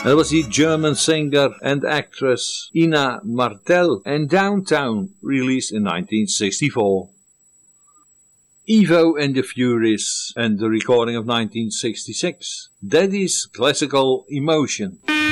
En dat was die German singer and actress Ina Martel en Downtown, released in 1964. Evo and the Furies and the recording of 1966. Daddy's Classical Emotion.